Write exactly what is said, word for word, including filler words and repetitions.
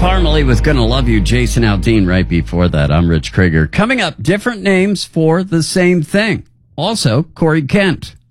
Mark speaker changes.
Speaker 1: Parmalee with Gonna Love You, Jason Aldean right before that. I'm Rich Krieger. Coming up, different names for the same thing. Also, Corey Kent.